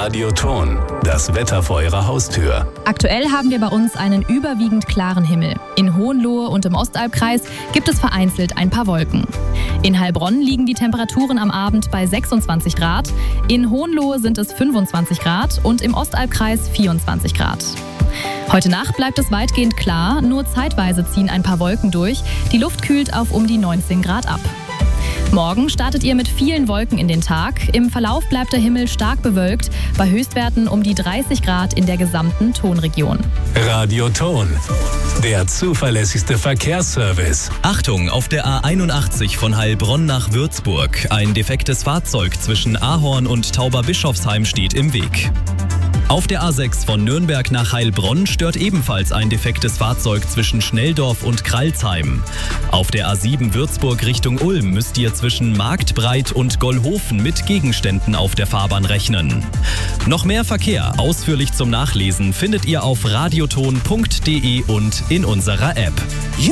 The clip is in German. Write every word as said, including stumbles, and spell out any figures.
Radioton, das Wetter vor Ihrer Haustür. Aktuell haben wir bei uns einen überwiegend klaren Himmel. In Hohenlohe und im Ostalbkreis gibt es vereinzelt ein paar Wolken. In Heilbronn liegen die Temperaturen am Abend bei sechsundzwanzig Grad, in Hohenlohe sind es fünfundzwanzig Grad und im Ostalbkreis vierundzwanzig Grad. Heute Nacht bleibt es weitgehend klar, nur zeitweise ziehen ein paar Wolken durch. Die Luft kühlt auf um die neunzehn Grad ab. Morgen startet ihr mit vielen Wolken in den Tag. Im Verlauf bleibt der Himmel stark bewölkt, bei Höchstwerten um die dreißig Grad in der gesamten Tonregion. Radioton, der zuverlässigste Verkehrsservice. Achtung, auf der A einundachtzig von Heilbronn nach Würzburg. Ein defektes Fahrzeug zwischen Ahorn und Tauberbischofsheim steht im Weg. Auf der A sechs von Nürnberg nach Heilbronn stört ebenfalls ein defektes Fahrzeug zwischen Schnelldorf und Kralsheim. Auf der A sieben Würzburg Richtung Ulm müsst ihr zwischen Marktbreit und Gollhofen mit Gegenständen auf der Fahrbahn rechnen. Noch mehr Verkehr, ausführlich zum Nachlesen, findet ihr auf radioton punkt de und in unserer App.